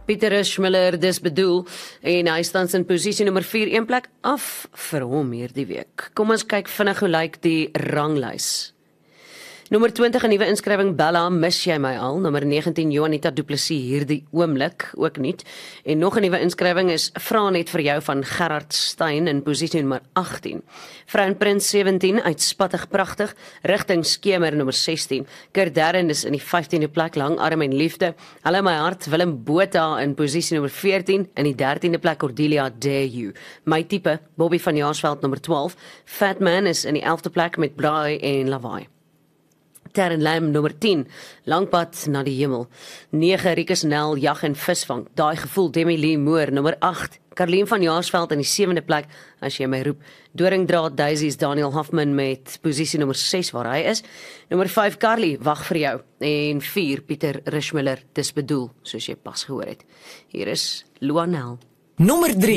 Pieter Schmiller, dis bedoel, en hy staan in posisie nommer 4, een plek af vir hom hierdie week. Kom ons kyk vinnig hoe lyk die ranglys. Nommer 20, 'n nuwe inskrywing, Bella, mis jy my al. Nommer 19, Juanita Du Plessis, hierdie oomblik, ook niet. En nog 'n nuwe inskrywing is Vra net vir jou van Gerard Stein in posisie nommer 18. Vrouenprins 17, uitspattig pragtig, rigting skemer nommer 16. Kurt Darren is in die 15de plek, lang arm en liefde. Hallo my hart, Willem Botha in posisie nommer 14, in die 13de plek Cordelia Dare You. My tipe, Bobby van Jaarsveld nommer 12. Fatman is in die 11de plek met Braai en Lawaai. Terren Lam nommer 10, Langpad na die hemel. 9, Rikus Nel, Jag en visvang. Daai gevoel, Demi Lee Moore, nommer 8. Karleen van Jaarsveld in die 7de plek, as jy my roep. Doringdraad Daisies, Daniel Hoffman met posisie nommer 6 waar hy is. Nommer 5, Carly, wag vir jou. En 4, Pieter Rushmiller, dis bedoel, soos jy pas gehoor het. Hier is Luanel. Nommer 3.